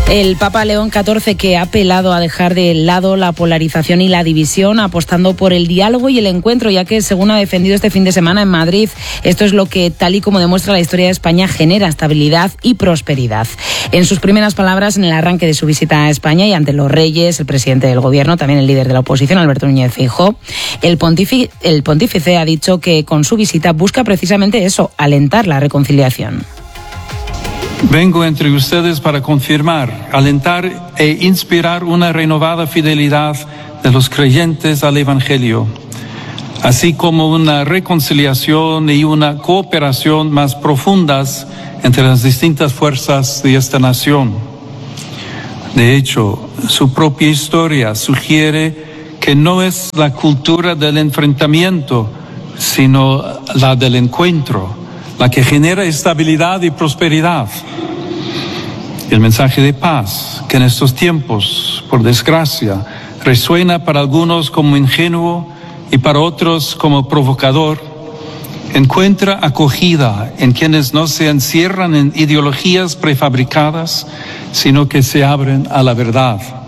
El Papa León XIV, que ha apelado a dejar de lado la polarización y la división, apostando por el diálogo y el encuentro, ya que, según ha defendido este fin de semana en Madrid, esto es lo que, tal y como demuestra la historia de España, genera estabilidad y prosperidad. En sus primeras palabras, en el arranque de su visita a España y ante los reyes, el presidente del Gobierno, también el líder de la oposición, Alberto Núñez Feijóo, el pontífice ha dicho que con su visita busca precisamente eso, alentar la reconciliación. Vengo entre ustedes para confirmar, alentar e inspirar una renovada fidelidad de los creyentes al Evangelio, así como una reconciliación y una cooperación más profundas entre las distintas fuerzas de esta nación. De hecho, su propia historia sugiere que no es la cultura del enfrentamiento, sino la del encuentro, la que genera estabilidad y prosperidad. El mensaje de paz, que en estos tiempos, por desgracia, resuena para algunos como ingenuo y para otros como provocador, encuentra acogida en quienes no se encierran en ideologías prefabricadas, sino que se abren a la verdad.